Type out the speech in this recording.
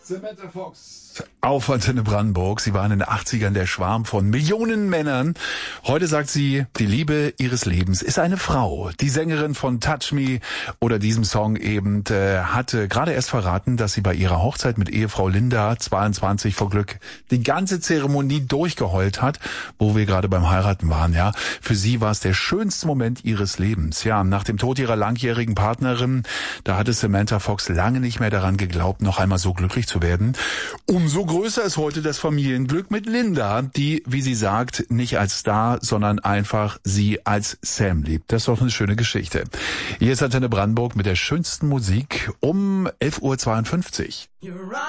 Samantha Fox auf Antenne Brandenburg. Sie waren in den 80ern der Schwarm von Millionen Männern. Heute sagt sie, die Liebe ihres Lebens ist eine Frau. Die Sängerin von Touch Me oder diesem Song eben hatte gerade erst verraten, dass sie bei ihrer Hochzeit mit Ehefrau Linda, 22 vor Glück, die ganze Zeremonie durchgeheult hat, wo wir gerade beim Heiraten waren. Ja, für sie war es der schönste Moment ihres Lebens. Ja, nach dem Tod ihrer langjährigen Partnerin, da hatte Samantha Fox lange nicht mehr daran geglaubt, noch einmal so glücklich zu werden. Umso größer ist heute das Familienglück mit Linda, die, wie sie sagt, nicht als Star, sondern einfach sie als Sam liebt. Das ist doch eine schöne Geschichte. Hier ist Antenne Brandenburg mit der schönsten Musik um 11:52 Uhr.